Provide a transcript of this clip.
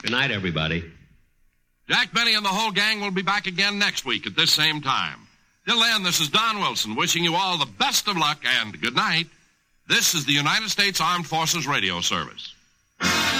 Good night, everybody. Jack Benny and the whole gang will be back again next week at this same time. Till then, this is Don Wilson wishing you all the best of luck and good night. This is the United States Armed Forces Radio Service.